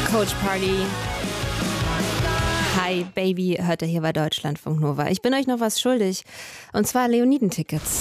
Coach Party. Hi Baby, hört ihr hier bei Deutschlandfunk Nova. Ich bin euch noch was schuldig. Und zwar Leoniden-Tickets.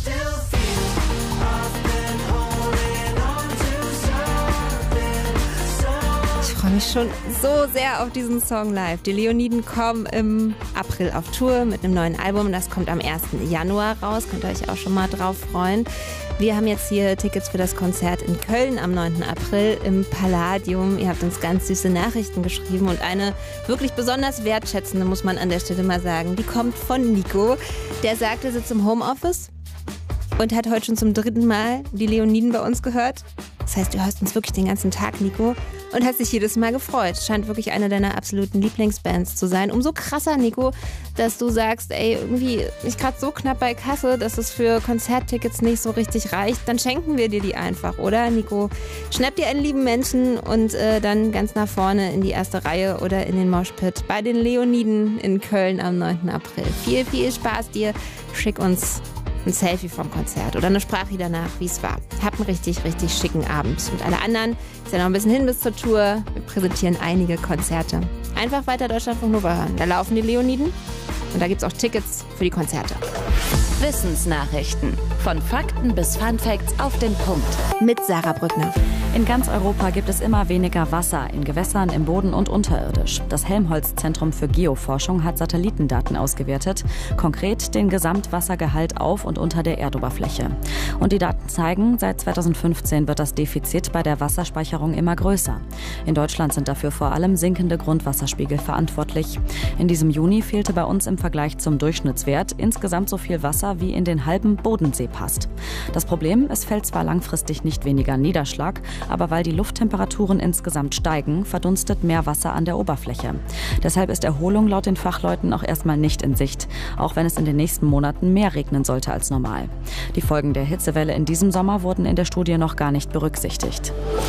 Ich freue mich schon so sehr auf diesen Song live. Die Leoniden kommen im April auf Tour mit einem neuen Album. Das kommt am 1. Januar raus. Könnt ihr euch auch schon mal drauf freuen. Wir haben jetzt hier Tickets für das Konzert in Köln am 9. April im Palladium. Ihr habt uns ganz süße Nachrichten geschrieben und eine wirklich besonders wertschätzende, muss man an der Stelle mal sagen, die kommt von Nico. Der sagt, er sitzt im Homeoffice und hat heute schon zum 3. Mal die Leoniden bei uns gehört. Das heißt, du hörst uns wirklich den ganzen Tag, Nico, und hast dich jedes Mal gefreut. Scheint wirklich eine deiner absoluten Lieblingsbands zu sein. Umso krasser, Nico, dass du sagst, ey, irgendwie ich gerade so knapp bei Kasse, dass es für Konzerttickets nicht so richtig reicht. Dann schenken wir dir die einfach, oder, Nico? Schnapp dir einen lieben Menschen und dann ganz nach vorne in die erste Reihe oder in den Moshpit bei den Leoniden in Köln am 9. April. Viel, viel Spaß dir. Schick uns ein Selfie vom Konzert oder eine Sprache danach, wie es war. Habt einen richtig, richtig schicken Abend. Und alle anderen, ist ja noch ein bisschen hin bis zur Tour. Wir präsentieren einige Konzerte. Einfach weiter Deutschlandfunk Nova hören. Da laufen die Leoniden und da gibt es auch Tickets für die Konzerte. Wissensnachrichten. Von Fakten bis Funfacts auf den Punkt. Mit Sarah Brückner. In ganz Europa gibt es immer weniger Wasser, in Gewässern, im Boden und unterirdisch. Das Helmholtz-Zentrum für Geoforschung hat Satellitendaten ausgewertet, konkret den Gesamtwassergehalt auf und unter der Erdoberfläche. Und die Daten zeigen, seit 2015 wird das Defizit bei der Wasserspeicherung immer größer. In Deutschland sind dafür vor allem sinkende Grundwasserspiegel verantwortlich. In diesem Juni fehlte bei uns im Vergleich zum Durchschnittswert insgesamt so viel Wasser, wie in den halben Bodensee passt. Das Problem, es fällt zwar langfristig nicht weniger Niederschlag, aber weil die Lufttemperaturen insgesamt steigen, verdunstet mehr Wasser an der Oberfläche. Deshalb ist Erholung laut den Fachleuten auch erstmal nicht in Sicht, auch wenn es in den nächsten Monaten mehr regnen sollte als normal. Die Folgen der Hitzewelle in diesem Sommer wurden in der Studie noch gar nicht berücksichtigt.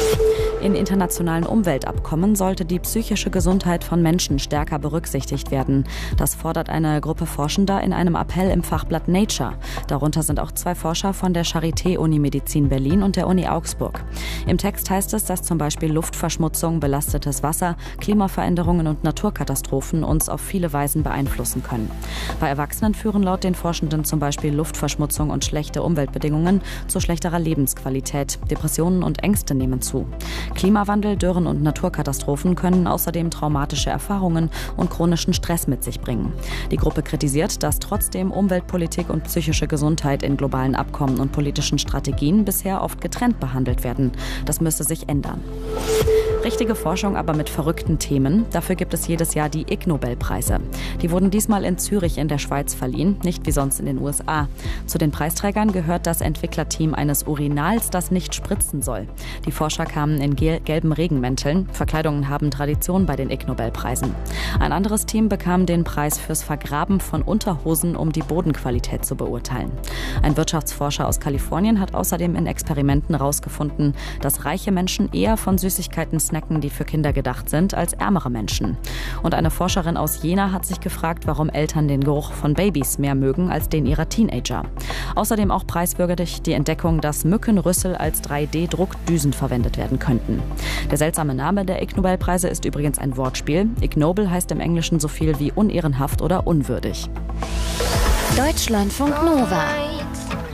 In internationalen Umweltabkommen sollte die psychische Gesundheit von Menschen stärker berücksichtigt werden. Das fordert eine Gruppe Forschender in einem Appell im Fachblatt Nature. Darunter sind auch 2 Forscher von der Charité-Uni Medizin Berlin und der Uni Augsburg. Im Text heißt es, dass zum Beispiel Luftverschmutzung, belastetes Wasser, Klimaveränderungen und Naturkatastrophen uns auf viele Weisen beeinflussen können. Bei Erwachsenen führen laut den Forschenden zum Beispiel Luftverschmutzung und schlechte Umweltbedingungen zu schlechterer Lebensqualität. Depressionen und Ängste nehmen zu. Klimawandel, Dürren und Naturkatastrophen können außerdem traumatische Erfahrungen und chronischen Stress mit sich bringen. Die Gruppe kritisiert, dass trotzdem Umweltpolitik und psychische Gesundheit in globalen Abkommen und politischen Strategien bisher oft getrennt behandelt werden. Das müsse sich ändern. Richtige Forschung aber mit verrückten Themen. Dafür gibt es jedes Jahr die Ig Nobelpreise. Die wurden diesmal in Zürich in der Schweiz verliehen, nicht wie sonst in den USA. Zu den Preisträgern gehört das Entwicklerteam eines Urinals, das nicht spritzen soll. Die Forscher kamen in gelben Regenmänteln. Verkleidungen haben Tradition bei den Ig Nobelpreisen. Ein anderes Team bekam den Preis fürs Vergraben von Unterhosen, um die Bodenqualität zu beurteilen. Ein Wirtschaftsforscher aus Kalifornien hat außerdem in Experimenten herausgefunden, dass reiche Menschen eher von Süßigkeiten snacken, die für Kinder gedacht sind, als ärmere Menschen. Und eine Forscherin aus Jena hat sich gefragt, warum Eltern den Geruch von Babys mehr mögen als den ihrer Teenager. Außerdem auch preiswürdig die Entdeckung, dass Mückenrüssel als 3D-Druckdüsen verwendet werden könnten. Der seltsame Name der Ig Nobelpreise ist übrigens ein Wortspiel. Ignoble heißt im Englischen so viel wie unehrenhaft oder unwürdig. Deutschlandfunk Nova.